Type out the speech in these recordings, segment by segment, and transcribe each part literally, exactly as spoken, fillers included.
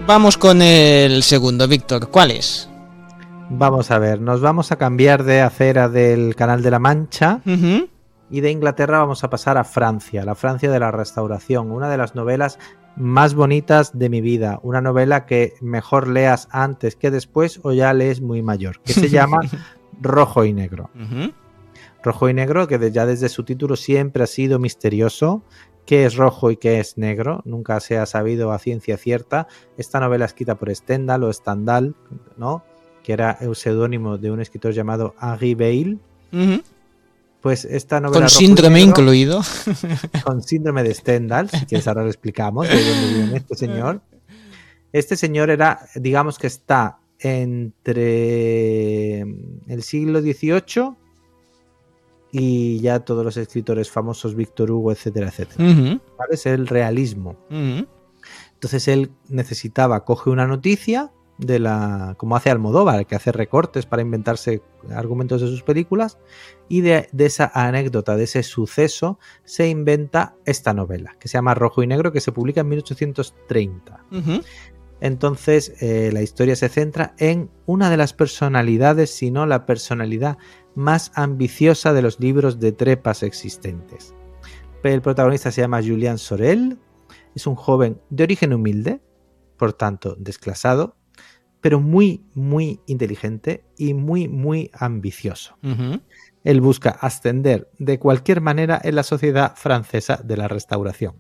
Vamos con el segundo, Víctor. ¿Cuál es? Vamos a ver, nos vamos a cambiar de acera del Canal de la Mancha uh-huh. y de Inglaterra vamos a pasar a Francia, la Francia de la Restauración, una de las novelas más bonitas de mi vida, una novela que mejor leas antes que después o ya lees muy mayor, que se llama Rojo y Negro. Uh-huh. Rojo y Negro, que ya desde su título siempre ha sido misterioso. ¿Qué es rojo y qué es negro? Nunca se ha sabido a ciencia cierta. Esta novela escrita por Stendhal o Stendhal, ¿no? Que era el seudónimo de un escritor llamado Henri Beyle. Uh-huh. Pues esta novela con síndrome negro, incluido. Con síndrome de Stendhal, si quieres ahora lo explicamos de dónde viene este señor. Este señor era, digamos que está entre el siglo dieciocho y ya todos los escritores famosos, Víctor Hugo, etcétera, etcétera. Uh-huh. ¿Vale? Es el realismo. Uh-huh. Entonces él necesitaba, coge una noticia de la, como hace Almodóvar, que hace recortes para inventarse argumentos de sus películas, y de, de esa anécdota, de ese suceso, se inventa esta novela, que se llama Rojo y Negro, que se publica en mil ochocientos treinta. Uh-huh. Entonces eh, la historia se centra en una de las personalidades, si no la personalidad más ambiciosa de los libros de trepas existentes. El protagonista se llama Julien Sorel, es un joven de origen humilde, por tanto desclasado, pero muy, muy inteligente y muy, muy ambicioso. Uh-huh. Él busca ascender de cualquier manera en la sociedad francesa de la Restauración.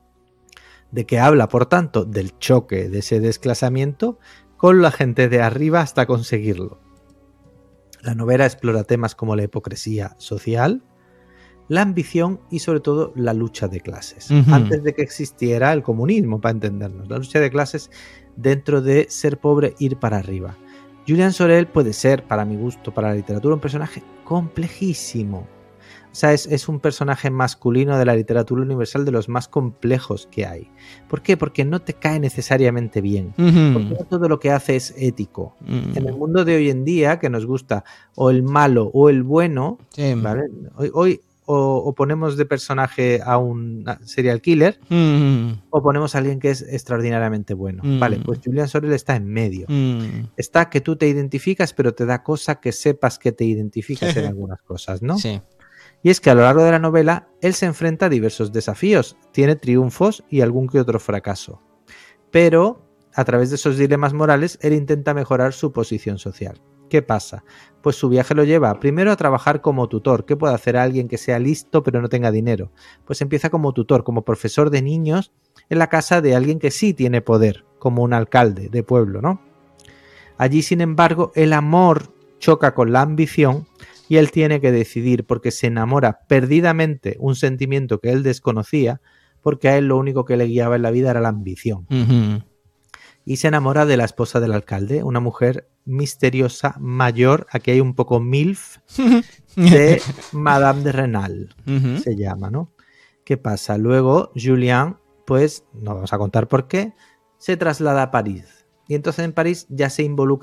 De que habla, por tanto, del choque de ese desclasamiento con la gente de arriba hasta conseguirlo. La novela explora temas como la hipocresía social, la ambición y sobre todo la lucha de clases. Uh-huh. Antes de que existiera el comunismo, para entendernos. La lucha de clases dentro de ser pobre, ir para arriba. Julien Sorel puede ser, para mi gusto, para la literatura, un personaje complejísimo. O sea, es, es un personaje masculino de la literatura universal de los más complejos que hay. ¿Por qué? Porque no te cae necesariamente bien. Uh-huh. Porque no todo lo que hace es ético. Uh-huh. En el mundo de hoy en día, que nos gusta o el malo o el bueno, sí. ¿Vale? Hoy, hoy o, o ponemos de personaje a un serial killer, uh-huh. o ponemos a alguien que es extraordinariamente bueno. Uh-huh. Vale, pues Julien Sorel está en medio. Uh-huh. Está que tú te identificas, pero te da cosa que sepas que te identificas en algunas cosas, ¿no? Sí. Y es que a lo largo de la novela él se enfrenta a diversos desafíos, tiene triunfos y algún que otro fracaso. Pero a través de esos dilemas morales él intenta mejorar su posición social. ¿Qué pasa? Pues su viaje lo lleva primero a trabajar como tutor. ¿Qué puede hacer alguien que sea listo pero no tenga dinero? Pues empieza como tutor, como profesor de niños en la casa de alguien que sí tiene poder, como un alcalde de pueblo, ¿no? Allí, sin embargo, el amor choca con la ambición y él tiene que decidir porque se enamora perdidamente, un sentimiento que él desconocía, porque a él lo único que le guiaba en la vida era la ambición. Uh-huh. Y se enamora de la esposa del alcalde, una mujer misteriosa, mayor, aquí hay un poco MILF, de Madame de Renal, uh-huh. se llama, ¿no? ¿Qué pasa? Luego Julien, pues, no vamos a contar por qué, se traslada a París. Y entonces en París ya se involucra